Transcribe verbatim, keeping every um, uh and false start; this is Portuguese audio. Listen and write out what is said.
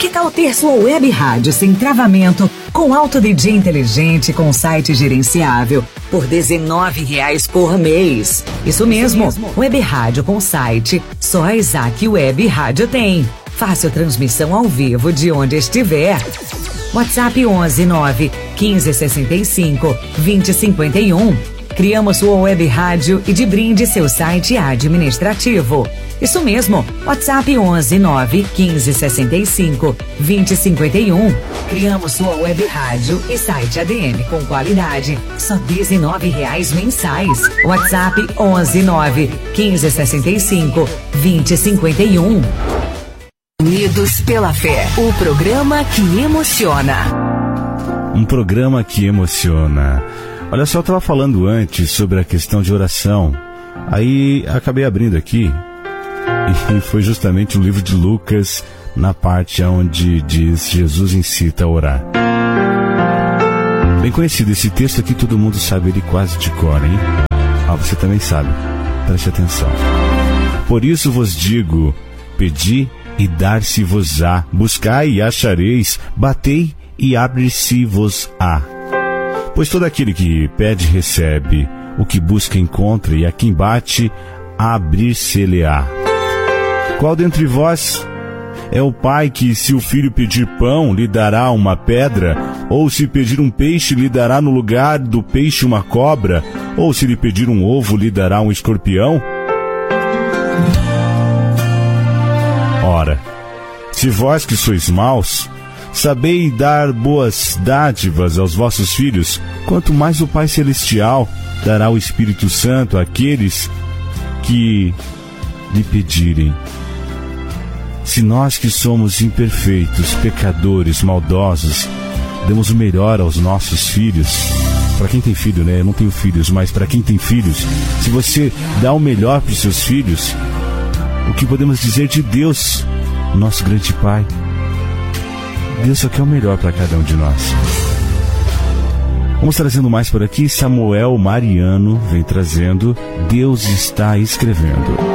Que tal ter sua web rádio sem travamento, com alto D J inteligente, com site gerenciável, por dezenove reais por mês? Isso mesmo, Isso mesmo. Web rádio com site, só a Isaac Web Rádio tem. Fácil transmissão ao vivo de onde estiver. WhatsApp onze nove quinze sessenta e cinco vinte cinquenta e um. Criamos sua web rádio e de brinde seu site administrativo. Isso mesmo, WhatsApp onze nove quinze sessenta e cinco vinte cinquenta e um. Criamos sua web rádio e site A D M com qualidade, só dezenove reais mensais. WhatsApp onze nove quinze sessenta e cinco vinte cinquenta e um. Unidos pela Fé, o programa que emociona. Um programa que emociona. Olha só, eu estava falando antes sobre a questão de oração. Aí acabei abrindo aqui e foi justamente o livro de Lucas, na parte onde diz Jesus incita a orar. Bem conhecido esse texto aqui, todo mundo sabe ele quase de cor, hein? Ah, você também sabe. Preste atenção. Por isso vos digo, pedi e dar-se-vos-á, buscai e achareis, batei e abre-se-vos-á. Pois todo aquele que pede recebe, o que busca encontra, e a quem bate abrir-se-lhe-á. Qual dentre vós é o pai que, se o filho pedir pão, lhe dará uma pedra? Ou se pedir um peixe, lhe dará no lugar do peixe uma cobra? Ou se lhe pedir um ovo, lhe dará um escorpião? Ora, se vós que sois maus, sabei dar boas dádivas aos vossos filhos, quanto mais o Pai Celestial dará o Espírito Santo àqueles que lhe pedirem. Se nós que somos imperfeitos, pecadores, maldosos, damos o melhor aos nossos filhos, para quem tem filho, né? Eu não tenho filhos, mas para quem tem filhos, se você dá o melhor para os seus filhos, o que podemos dizer de Deus, nosso grande Pai? Deus só quer o melhor para cada um de nós. Vamos trazendo mais por aqui. Samuel Mariano vem trazendo Deus está escrevendo.